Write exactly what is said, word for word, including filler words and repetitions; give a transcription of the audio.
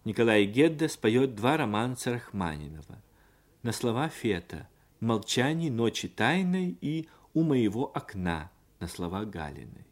Николай Гедда споет два романса Рахманинова на слова Фета «В молчании ночи тайной» и «У моего окна» на слова Галиной.